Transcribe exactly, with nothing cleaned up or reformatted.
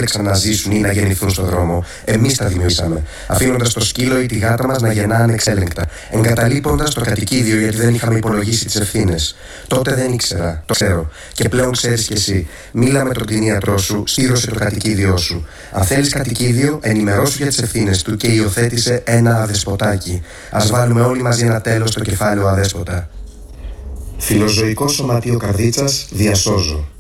επέλεξαν να ζήσουν ή να γεννηθούν στον δρόμο. Εμείς τα δημιουργήσαμε. Αφήνοντας το σκύλο ή τη γάτα μας να γεννά ανεξέλεγκτα. Εγκαταλείποντας το κατοικίδιο γιατί δεν είχαμε υπολογίσει τις ευθύνες. Τότε δεν ήξερα. Το ξέρω. Και πλέον ξέρεις κι εσύ. Μίλα με τον κτηνίατρό σου, στήρωσε το κατοικίδιό σου. Αν θέλεις κατοικίδιο, ενημερώσου για τις ευθύνες του και υιοθέτησε ένα αδεσποτάκι. Ας βάλουμε όλοι μαζί ένα τέλος στο κεφάλαιο αδέσποτα. Φιλοζωικό Σωματείο Καρδίτσας, διασώζω.